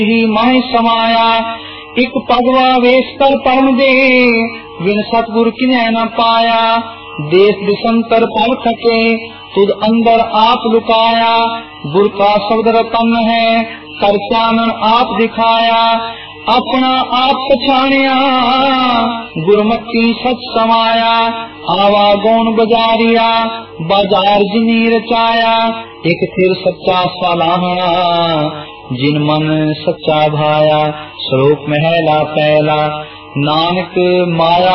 ही माह समाया। एक पगवा वेश कर परम दे, बिन सतगुर किन्ह न पाया। देश दिशंतर पल थके, तुद अंदर आप लुकाया। गुर का शब्द रतन है, कर चानन आप दिखाया। अपना आप पछाणिया, गुरमति सच समाया। आवा गौन बजारिया, बाजार जिनी रचाया। एक सिर सच्चा सालाहना, जिन मन सच्चा भाया। श्लोक महला पहला। नानक माया